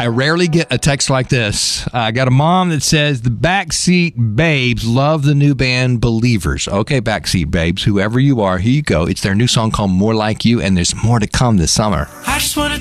I rarely get a text like this. I got a mom that says the Backseat Babes love the new band Believers. Okay, Backseat Babes, whoever you are, here you go. It's their new song called More Like You, and there's more to come this summer. I just want to